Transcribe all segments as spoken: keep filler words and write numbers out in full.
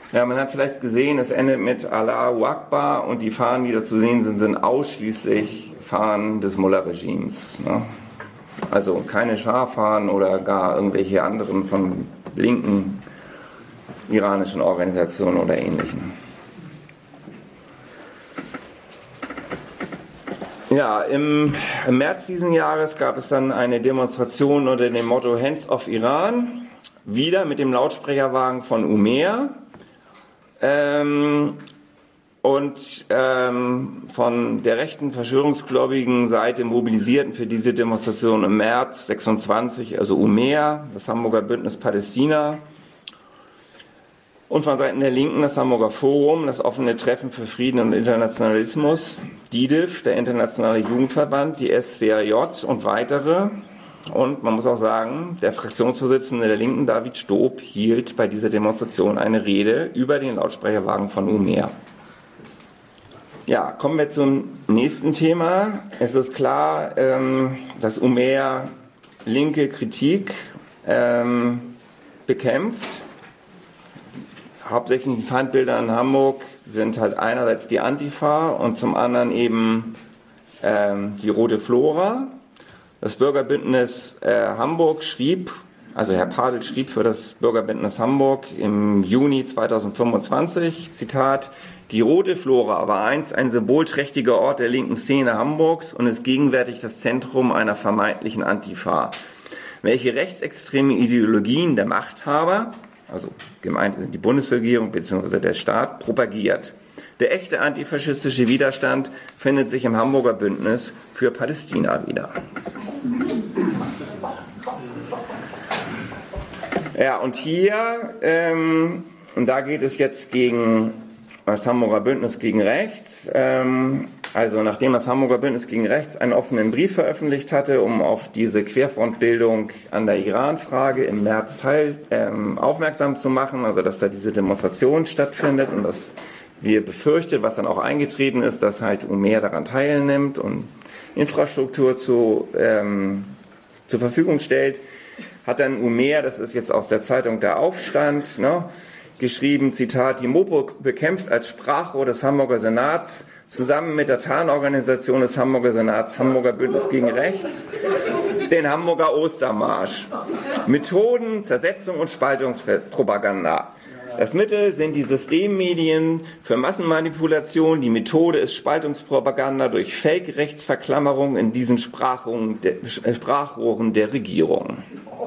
Ja, man hat vielleicht gesehen, es endet mit Allahu Akbar und die Fahnen, die da zu sehen sind, sind ausschließlich Fahnen des Mullah-Regimes. Ne? Also keine Schah-Fahnen oder gar irgendwelche anderen von linken iranischen Organisationen oder ähnlichen. Ja, im, im März diesen Jahres gab es dann eine Demonstration unter dem Motto Hands off Iran, wieder mit dem Lautsprecherwagen von Umeya. Ähm, und ähm, von der rechten verschwörungsgläubigen Seite mobilisierten für diese Demonstration im März sechsundzwanzig, also Umeya, das Hamburger Bündnis Palästina, und von Seiten der Linken das Hamburger Forum, das offene Treffen für Frieden und Internationalismus, D I D I F, der Internationale Jugendverband, die S C A J und weitere. Und man muss auch sagen, der Fraktionsvorsitzende der Linken, David Stob, hielt bei dieser Demonstration eine Rede über den Lautsprecherwagen von Umeya. Ja, kommen wir zum nächsten Thema. Es ist klar, ähm, dass Umeya linke Kritik ähm, bekämpft. Hauptsächlich die Feindbilder in Hamburg sind halt einerseits die Antifa und zum anderen eben ähm, die Rote Flora. Das Bürgerbündnis äh, Hamburg schrieb, also Herr Padel schrieb für das Bürgerbündnis Hamburg im Juni zweitausendfünfundzwanzig, Zitat, die Rote Flora war einst ein symbolträchtiger Ort der linken Szene Hamburgs und ist gegenwärtig das Zentrum einer vermeintlichen Antifa, welche rechtsextreme Ideologien der Machthaber, also gemeint sind die Bundesregierung bzw. der Staat, propagiert. Der echte antifaschistische Widerstand findet sich im Hamburger Bündnis für Palästina wieder. Ja, und hier, ähm, und da geht es jetzt gegen das Hamburger Bündnis gegen Rechts. Ähm, also nachdem das Hamburger Bündnis gegen Rechts einen offenen Brief veröffentlicht hatte, um auf diese Querfrontbildung an der Iran-Frage im März teil, ähm, aufmerksam zu machen, also dass da diese Demonstration stattfindet und dass wir befürchtet, was dann auch eingetreten ist, dass halt Umeya daran teilnimmt und Infrastruktur zu, ähm, zur Verfügung stellt, hat dann Umeya, das ist jetzt aus der Zeitung Der Aufstand, ne, geschrieben, Zitat, die Mopo bekämpft als Sprachrohr des Hamburger Senats zusammen mit der Tarnorganisation des Hamburger Senats, Hamburger Bündnis gegen Rechts, den Hamburger Ostermarsch. Methoden, Zersetzung und Spaltungspropaganda. Das Mittel sind die Systemmedien für Massenmanipulation. Die Methode ist Spaltungspropaganda durch Fake-Rechtsverklammerung in diesen Sprachrohren der, Sprachrohren der Regierung.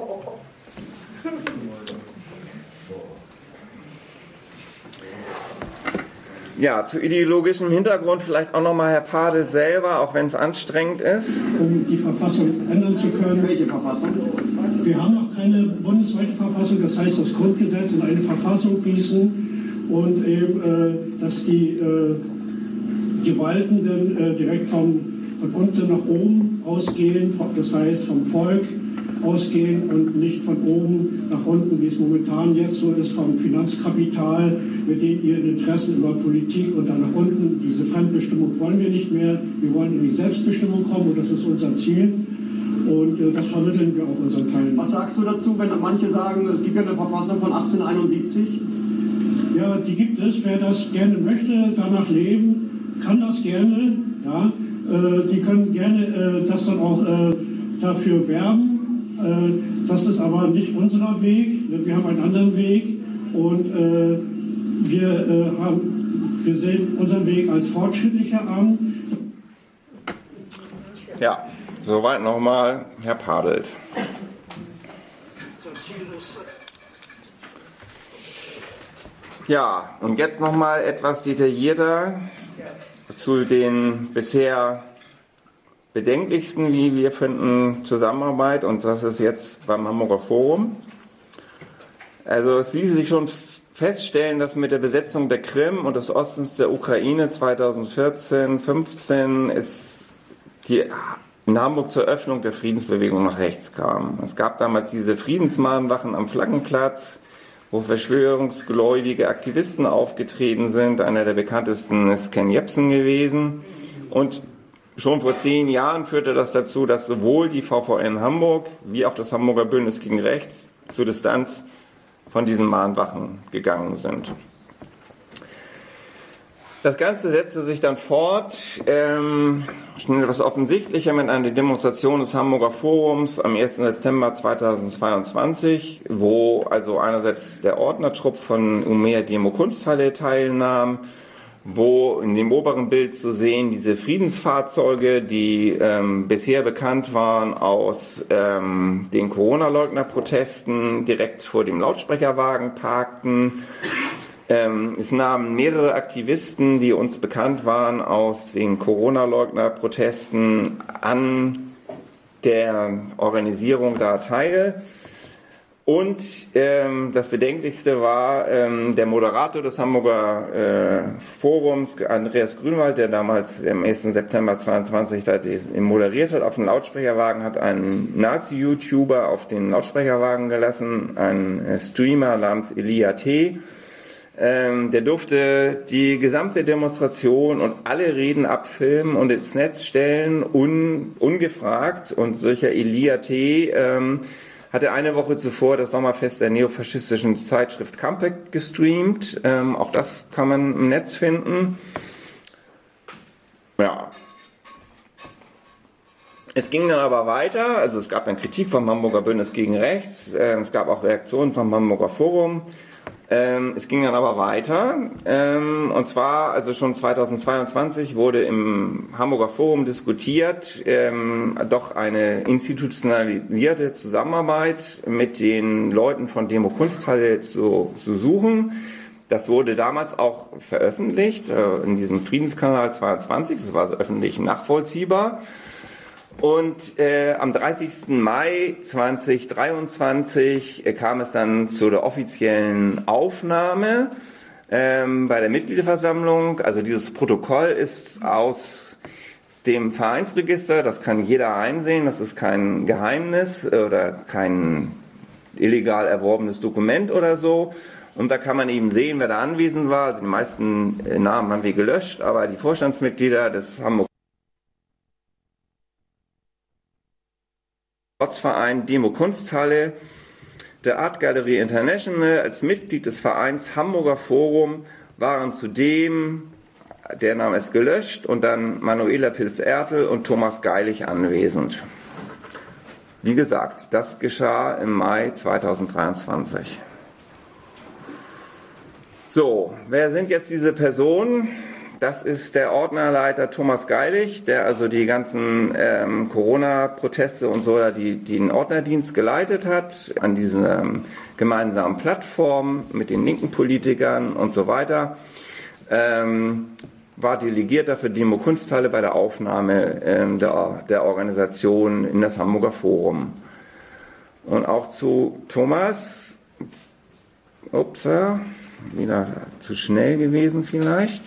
Ja, zu ideologischem Hintergrund vielleicht auch nochmal Herr Padel selber, auch wenn es anstrengend ist. Um die Verfassung ändern zu können. Welche Verfassung? Wir haben noch keine bundesweite Verfassung, das heißt das Grundgesetz in eine Verfassung gießen und eben, äh, dass die äh, Gewaltenden äh, direkt vom, von unten nach oben ausgehen, das heißt vom Volk ausgehen und nicht von oben nach unten, wie es momentan jetzt so ist, vom Finanzkapital, mit denen ihren Interessen über Politik und dann nach unten. Diese Fremdbestimmung wollen wir nicht mehr. Wir wollen in die Selbstbestimmung kommen und das ist unser Ziel. Und äh, das vermitteln wir auch unseren Teilnehmern. Was sagst du dazu, wenn manche sagen, es gibt ja eine Verfassung von achtzehnhunderteinundsiebzig? Ja, die gibt es. Wer das gerne möchte, danach leben, kann das gerne. Ja, äh, die können gerne äh, das dann auch äh, dafür werben. Das ist aber nicht unser Weg. Wir haben einen anderen Weg und äh, wir, äh, haben, wir sehen unseren Weg als fortschrittlicher an. Ja, soweit nochmal Herr Padelt. Ja, und jetzt nochmal etwas detaillierter zu den bisher bedenklichsten, wie wir finden, Zusammenarbeit, und das ist jetzt beim Hamburger Forum. Also es ließ sich schon feststellen, dass mit der Besetzung der Krim und des Ostens der Ukraine zweitausendvierzehn fünfzehn es die, in Hamburg zur Öffnung der Friedensbewegung nach rechts kam. Es gab damals diese Friedensmahnwachen am Flaggenplatz, wo verschwörungsgläubige Aktivisten aufgetreten sind. Einer der bekanntesten ist Ken Jebsen gewesen. Und schon vor zehn Jahren führte das dazu, dass sowohl die V V N Hamburg wie auch das Hamburger Bündnis gegen Rechts zur Distanz von diesen Mahnwachen gegangen sind. Das Ganze setzte sich dann fort, ähm, schon etwas offensichtlicher mit einer Demonstration des Hamburger Forums am ersten September zweitausendzweiundzwanzig, wo also einerseits der Ordnertrupp von Umeå Demo Kunsthalle teilnahm, wo in dem oberen Bild zu sehen diese Friedensfahrzeuge, die ähm, bisher bekannt waren aus ähm, den Corona-Leugner-Protesten, direkt vor dem Lautsprecherwagen parkten. Ähm, es nahmen mehrere Aktivisten, die uns bekannt waren aus den Corona-Leugner-Protesten, an der Organisierung da teil. Und ähm, das Bedenklichste war ähm, der Moderator des Hamburger äh, Forums, Andreas Grünwald, der damals am ersten September zweiundzwanzig da moderiert hat. Auf dem Lautsprecherwagen hat einen Nazi-YouTuber auf den Lautsprecherwagen gelassen, ein äh, Streamer namens Elia T. Ähm, der durfte die gesamte Demonstration und alle Reden abfilmen und ins Netz stellen, un, ungefragt. Und solcher Elia T. Ähm, hatte eine Woche zuvor das Sommerfest der neofaschistischen Zeitschrift Campek gestreamt. Ähm, auch das kann man im Netz finden. Ja. Es ging dann aber weiter. Also es gab dann Kritik vom Hamburger Bündnis gegen Rechts. Ähm, es gab auch Reaktionen vom Hamburger Forum. Ähm, es ging dann aber weiter, ähm, und zwar, also schon zweitausendzweiundzwanzig wurde im Hamburger Forum diskutiert, ähm, doch eine institutionalisierte Zusammenarbeit mit den Leuten von Demo Kunsthalle zu, zu suchen. Das wurde damals auch veröffentlicht, äh, in diesem Friedenskanal zweiundzwanzig, das war also öffentlich nachvollziehbar. Und äh, am dreißigsten Mai zweitausenddreiundzwanzig äh, kam es dann zu der offiziellen Aufnahme ähm, bei der Mitgliederversammlung. Also dieses Protokoll ist aus dem Vereinsregister, das kann jeder einsehen, das ist kein Geheimnis oder kein illegal erworbenes Dokument oder so. Und da kann man eben sehen, wer da anwesend war. Also die meisten äh, Namen haben wir gelöscht, aber die Vorstandsmitglieder des Hamburg Ortsverein Demo Kunsthalle, der Art Gallery International als Mitglied des Vereins Hamburger Forum waren zudem, der Name ist gelöscht, und dann Manuela Pilz-Ertel und Thomas Geilich anwesend. Wie gesagt, das geschah im Mai zweitausenddreiundzwanzig. So, wer sind jetzt diese Personen? Das ist der Ordnerleiter Thomas Geilich, der also die ganzen ähm, Corona-Proteste und so, die, die den Ordnerdienst geleitet hat, an dieser ähm, gemeinsamen Plattform mit den linken Politikern und so weiter, ähm, war Delegierter für Demo Kunsthalle bei der Aufnahme ähm, der, der Organisation in das Hamburger Forum. Und auch zu Thomas, ups, wieder zu schnell gewesen vielleicht.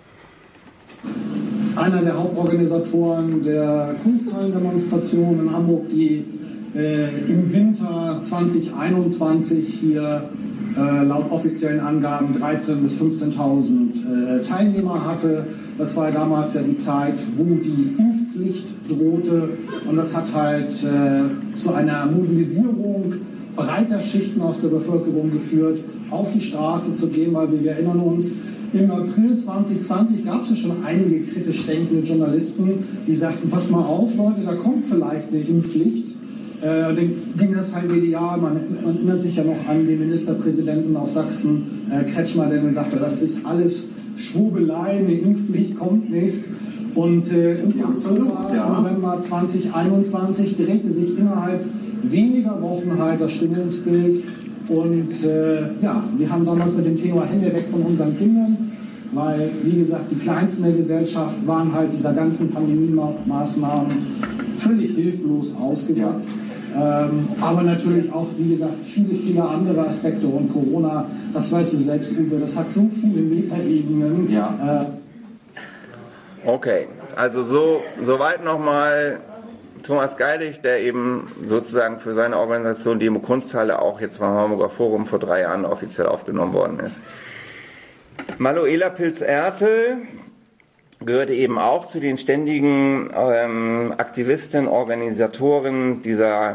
Einer der Hauptorganisatoren der Kunsthallendemonstration in Hamburg, die äh, im Winter zweitausendeinundzwanzig hier äh, laut offiziellen Angaben dreizehntausend bis fünfzehntausend äh, Teilnehmer hatte. Das war damals ja die Zeit, wo die Impfpflicht drohte, und das hat halt äh, zu einer Mobilisierung breiter Schichten aus der Bevölkerung geführt, auf die Straße zu gehen, weil wir erinnern uns, im April zweitausendzwanzig gab es ja schon einige kritisch denkende Journalisten, die sagten, pass mal auf, Leute, da kommt vielleicht eine Impfpflicht. Äh, dann ging das halt medial, man, man erinnert sich ja noch an den Ministerpräsidenten aus Sachsen, äh, Kretschmer, der gesagt hat, das ist alles Schwurbelei, eine Impfpflicht kommt nicht. Und äh, im Oktober, ja. November zweitausendeinundzwanzig drehte sich innerhalb weniger Wochen halt das Stimmungsbild. Und äh, ja, wir haben damals mit dem Thema Hände weg von unseren Kindern, weil, wie gesagt, die Kleinsten der Gesellschaft waren halt dieser ganzen Pandemie-Maßnahmen völlig hilflos ausgesetzt. Ja. Ähm, aber natürlich auch, wie gesagt, viele, viele andere Aspekte. Und Corona, das weißt du selbst, Uwe, das hat so viele Metaebenen. Ja. Äh, okay, also so soweit nochmal Thomas Geilich, der eben sozusagen für seine Organisation Demo Kunsthalle auch jetzt vom Hamburger Forum vor drei Jahren offiziell aufgenommen worden ist. Manuela Pilz-Ertel gehörte eben auch zu den ständigen ähm, Aktivisten, Organisatoren dieser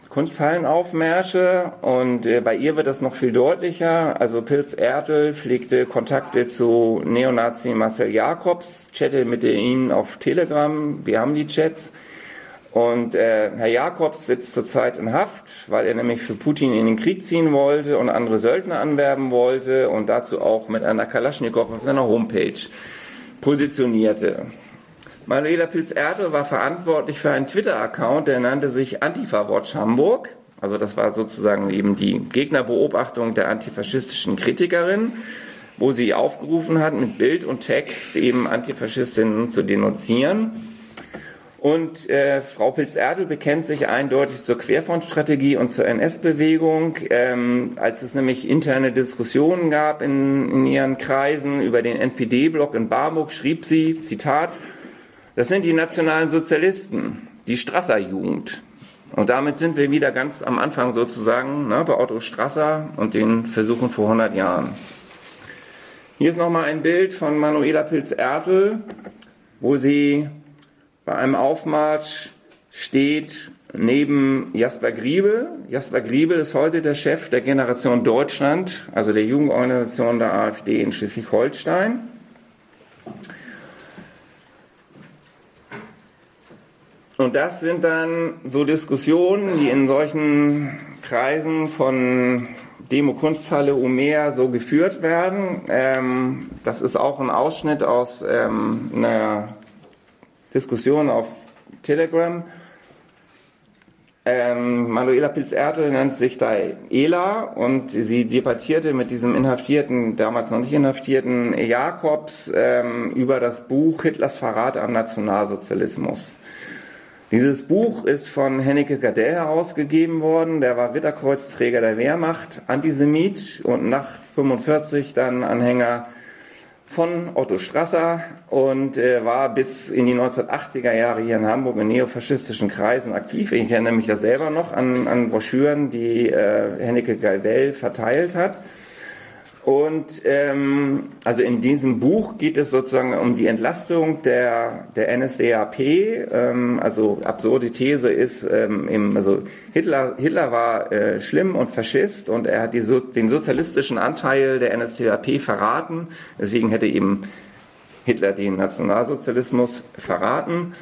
Kunsthallenaufmärsche und äh, bei ihr wird das noch viel deutlicher. Also Pilz Ertel pflegte Kontakte zu Neonazi Marcel Jacobs, chatte mit ihm auf Telegram, wir haben die Chats. Und äh, Herr Jacobs sitzt zurzeit in Haft, weil er nämlich für Putin in den Krieg ziehen wollte und andere Söldner anwerben wollte und dazu auch mit einer Kalaschnikow auf seiner Homepage positionierte. Manuela Pilz-Ertel war verantwortlich für einen Twitter-Account, der nannte sich Antifa-Watch Hamburg. Also das war sozusagen eben die Gegnerbeobachtung der antifaschistischen Kritikerin, wo sie aufgerufen hat, mit Bild und Text eben Antifaschistinnen zu denunzieren. Und äh, Frau Pilz-Ertel bekennt sich eindeutig zur Querfrontstrategie und zur N S-Bewegung. Ähm, als es nämlich interne Diskussionen gab in, in ihren Kreisen über den N P D-Block in Barmbek, schrieb sie, Zitat, das sind die nationalen Sozialisten, die Strasser-Jugend. Und damit sind wir wieder ganz am Anfang sozusagen, ne, bei Otto Strasser und den Versuchen vor hundert Jahren. Hier ist nochmal ein Bild von Manuela Pilz-Ertel, wo sie bei einem Aufmarsch steht neben Jasper Griebel. Jasper Griebel ist heute der Chef der Generation Deutschland, also der Jugendorganisation der AfD in Schleswig-Holstein. Und das sind dann so Diskussionen, die in solchen Kreisen von Demo Kunsthalle Umeå so geführt werden. Ähm, das ist auch ein Ausschnitt aus ähm, einer Diskussion auf Telegram. Ähm, Manuela Pilz-Ertel nennt sich da Ela und sie debattierte mit diesem inhaftierten, damals noch nicht inhaftierten Jacobs ähm, über das Buch Hitlers Verrat am Nationalsozialismus. Dieses Buch ist von Hennecke Gardell herausgegeben worden, der war Ritterkreuzträger der Wehrmacht, Antisemit und nach fünfundvierzig dann Anhänger von Otto Strasser und äh, war bis in die neunzehnhundertachtziger Jahre hier in Hamburg in neofaschistischen Kreisen aktiv. Ich erinnere mich ja selber noch an, an Broschüren, die äh, Hennecke Gardell verteilt hat. Und ähm, also in diesem Buch geht es sozusagen um die Entlastung der, der N S D A P. Ähm, also absurde These ist, ähm, eben, also Hitler, Hitler war äh, schlimm und Faschist und er hat die, den sozialistischen Anteil der N S D A P verraten. Deswegen hätte eben Hitler den Nationalsozialismus verraten.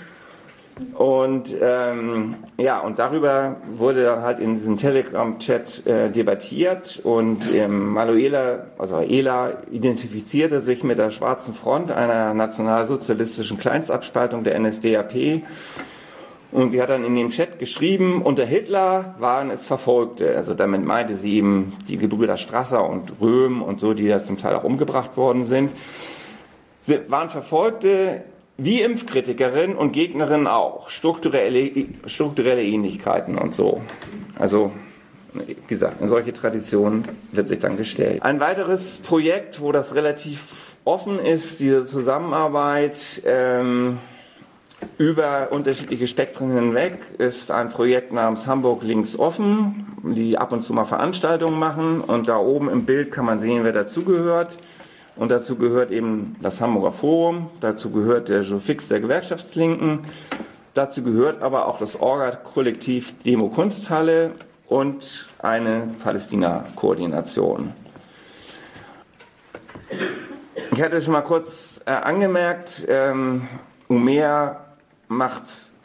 Und ähm, ja, und darüber wurde dann halt in diesem Telegram-Chat äh, debattiert und ähm, Manuela, also Ela, identifizierte sich mit der Schwarzen Front, einer nationalsozialistischen Kleinstabspaltung der N S D A P. Und sie hat dann in dem Chat geschrieben, unter Hitler waren es Verfolgte. Also damit meinte sie eben die Gebrüder Strasser und Röhm und so, die ja zum Teil auch umgebracht worden sind. Sie waren Verfolgte, wie Impfkritikerin und Gegnerin auch. Strukturelle, strukturelle Ähnlichkeiten und so. Also, wie gesagt, in solche Traditionen wird sich dann gestellt. Ein weiteres Projekt, wo das relativ offen ist, diese Zusammenarbeit ähm, über unterschiedliche Spektren hinweg, ist ein Projekt namens Hamburg Links Offen, die ab und zu mal Veranstaltungen machen. Und da oben im Bild kann man sehen, wer dazugehört. Und dazu gehört eben das Hamburger Forum, dazu gehört der Jofix der Gewerkschaftslinken, dazu gehört aber auch das Orga-Kollektiv Demo Kunsthalle und eine Palästina-Koordination. Ich hatte schon mal kurz äh, angemerkt, ähm, Umeå macht